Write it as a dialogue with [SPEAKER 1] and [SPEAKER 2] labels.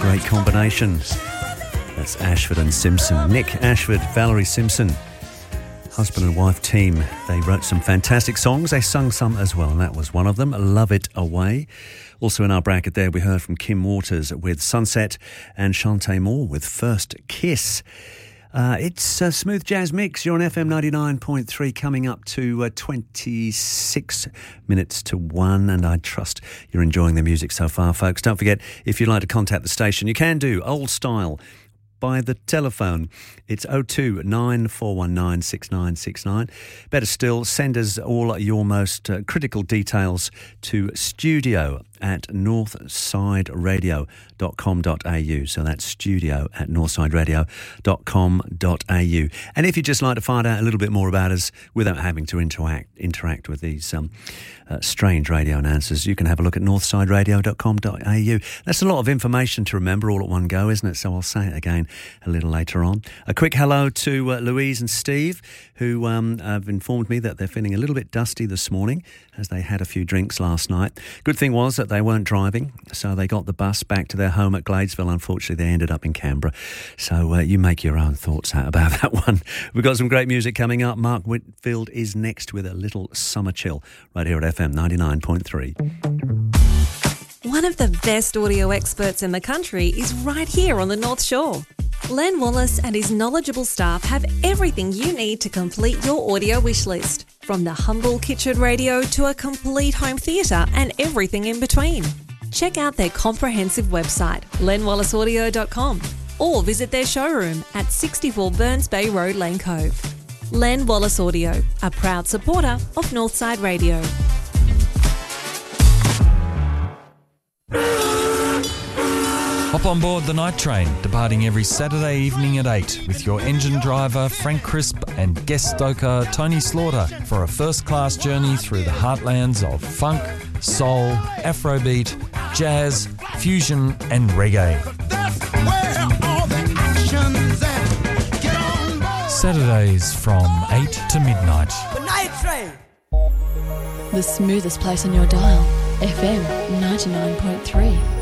[SPEAKER 1] great combination. That's Ashford and Simpson. Nick Ashford, Valerie Simpson. Husband and wife team. They wrote some fantastic songs. They sung some as well, and that was one of them, Love It Away. Also in our bracket there, we heard from Kim Waters with Sunset and Shantae Moore with First Kiss. It's a smooth jazz mix. You're on FM 99.3, coming up to 26 minutes to 1, and I trust you're enjoying the music so far, folks. Don't forget, if you'd like to contact the station, you can do, old style, by the telephone. It's 02 9419 6969. Better still, send us all your most critical details to studio@northsideradio.com.au. So that's studio@northsideradio.com.au. And if you'd just like to find out a little bit more about us without having to interact with these strange radio announcers, you can have a look at northsideradio.com.au. That's a lot of information to remember all at one go, isn't it? So I'll say it again a little later on. A quick hello to Louise and Steve, who have informed me that they're feeling a little bit dusty this morning as they had a few drinks last night. Good thing was that they weren't driving, so they got the bus back to their home at Gladesville. Unfortunately, they ended up in Canberra. So you make your own thoughts out about that one. We've got some great music coming up. Mark Whitfield is next with a little summer chill right here at FM 99.3.
[SPEAKER 2] One of the best audio experts in the country is right here on the North Shore. Len Wallace and his knowledgeable staff have everything you need to complete your audio wish list, from the humble kitchen radio to a complete home theatre and everything in between. Check out their comprehensive website, lenwallaceaudio.com, or visit their showroom at 64 Burns Bay Road, Lane Cove. Len Wallace Audio, a proud supporter of Northside Radio.
[SPEAKER 3] Hop on board the night train, departing every Saturday evening at 8 with your engine driver Frank Crisp and guest stoker Tony Slaughter for a first-class journey through the heartlands of funk, soul, afrobeat, jazz, fusion and reggae. Saturdays from 8 to midnight.
[SPEAKER 4] The night train!
[SPEAKER 5] The smoothest place on your dial, FM 99.3.